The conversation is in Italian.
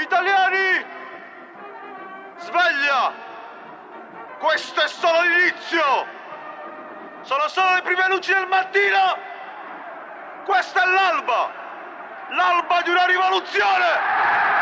Italiani! Sveglia! Questo è solo l'inizio! Sono solo le prime luci del mattino! Questa è l'alba! L'alba di una rivoluzione!